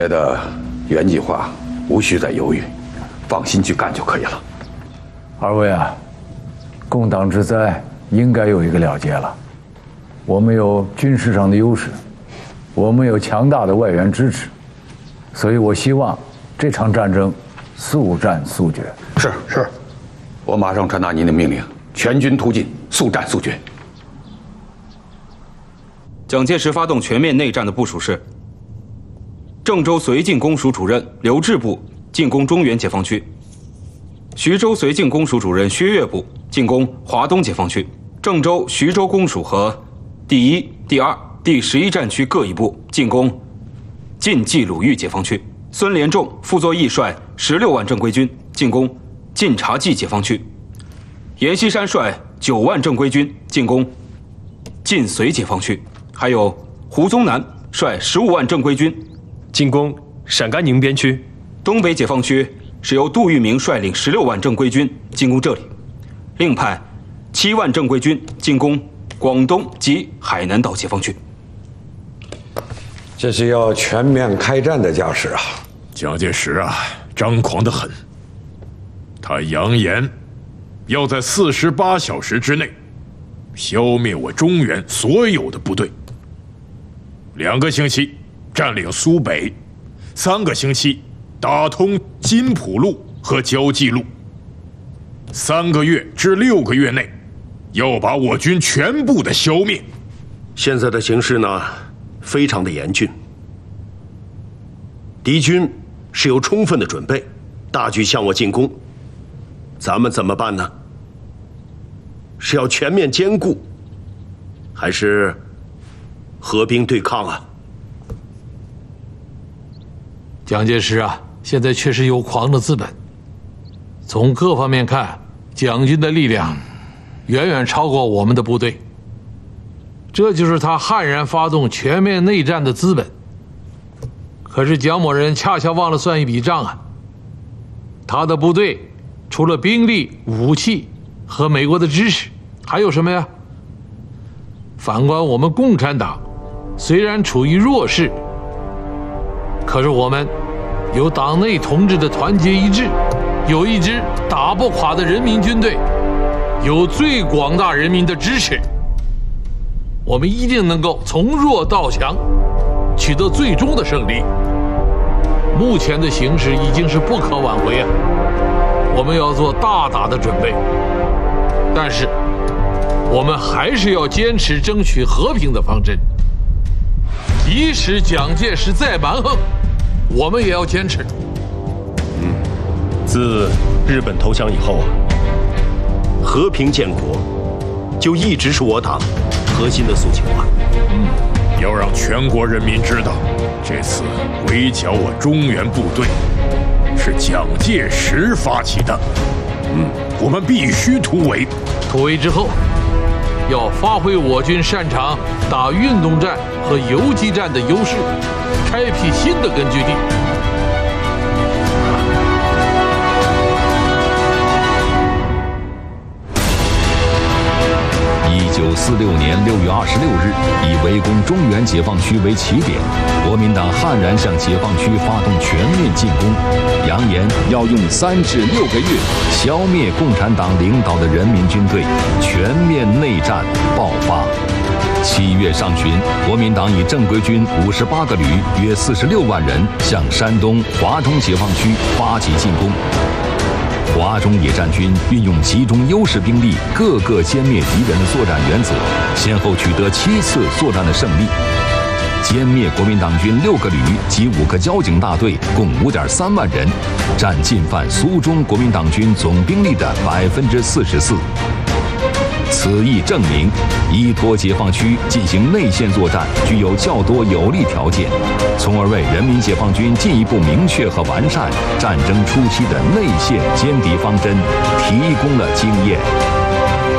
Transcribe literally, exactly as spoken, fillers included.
觉得原计划无需再犹豫，放心去干就可以了。 二位啊，共党之灾应该有一个了结了。我们有军事上的优势，我们有强大的外援支持，所以我希望这场战争速战速决。 是是，我马上传达您的命令，全军突进，速战速决。 蒋介石发动全面内战的部署是：郑州绥靖公署主任刘志部进攻中原解放区，徐州绥靖公署主任薛岳部进攻华东解放区，郑州、徐州公署和第一、第二、第十一战区各一部进攻晋冀鲁豫解放区。孙连仲、傅作义率十六万正规军进攻晋察冀解放区，阎锡山率九万正规军进攻晋绥解放区，还有胡宗南率十五万正规军进攻陕甘宁边区。 东北解放区是由杜聿明率领十六万正规军进攻这里，另派七万正规军进攻广东及海南岛解放区。 这是要全面开战的架势啊！ 蒋介石啊，张狂得很。他扬言要在四十八小时之内消灭我中原所有的部队。两个星期占领苏北，三个星期打通津浦路和胶济路，三个月至六个月内要把我军全部的消灭。 现在的形势呢，非常的严峻，敌军是有充分的准备，大举向我进攻，咱们怎么办呢？是要全面兼顾，还是合兵对抗啊？ 蒋介石啊，现在确实有狂的资本。从各方面看，蒋军的力量远远超过我们的部队，这就是他悍然发动全面内战的资本。可是蒋某人恰恰忘了算一笔账啊，他的部队除了兵力、武器和美国的支持，还有什么呀？反观我们共产党，虽然处于弱势，可是我们有党内同志的团结一致，有一支打不垮的人民军队，有最广大人民的支持，我们一定能够从弱到强，取得最终的胜利。目前的形势已经是不可挽回啊，我们要做大大的准备，但是我们还是要坚持争取和平的方针。即使蒋介石再蛮横，我们也要坚持。 嗯，自日本投降以后啊，和平建国就一直是我党核心的诉求啊。 嗯，要让全国人民知道，这次围剿我中原部队是蒋介石发起的。嗯，我们必须突围。 突围之后，要发挥我军擅长打运动战和游击战的优势，开辟新的根据地。 一九四六年六月二十六日，以围攻中原解放区为起点，国民党悍然向解放区发动全面进攻，扬言要用三至六个月消灭共产党领导的人民军队，全面内战爆发。七月上旬，国民党以正规军五十八个旅，约四十六万人，向山东华中解放区发起进攻。华中野战军运用集中优势兵力，各个歼灭敌人的作战原则，先后取得七次作战的胜利，歼灭国民党军六个旅及五个交警大队，共五点三万人，占进犯苏中国民党军总兵力的百分之四十四。此亦证明，依托解放区进行内线作战具有较多有利条件，从而为人民解放军进一步明确和完善战争初期的内线歼敌方针提供了经验。